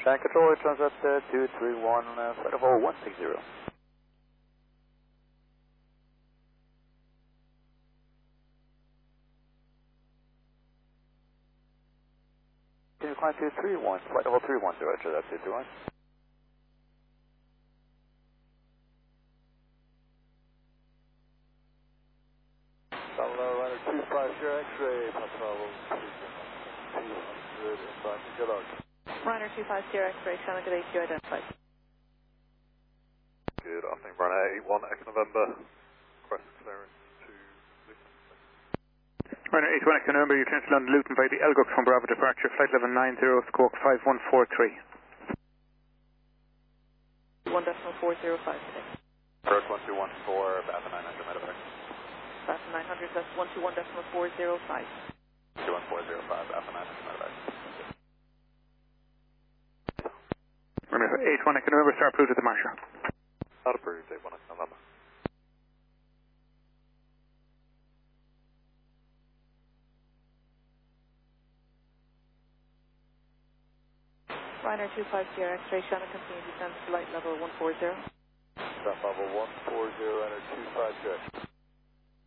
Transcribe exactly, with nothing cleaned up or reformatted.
Shank Control, Transat uh, two three one, uh, flight level one six zero. Continue climb two three one, flight level three one zero, Transat two three one. Hello, runner two five zero X-ray, Papa two hundred, five, good luck. Runner two five zero X-ray, Shannon Delay, you identified. Good afternoon, runner eight one X November, request clearance to Luton. Runner eight one X November, you transfer London Luton by the Elgux from Bravo departure, flight level nine zero, squawk five one four three. one decimal four zero five today. Approach one two one four, Bath nine hundred medevac. Bath nine hundred, that's one two one decimal four zero five. two one four zero five, Bath nine hundred medevac. Runner eight one X November, start approved at the Marshall. Not approved, eight one X November. Ryanair two five zero X-ray, Shannon continue descent flight level one four zero. Descent level one four zero, enter two five zero.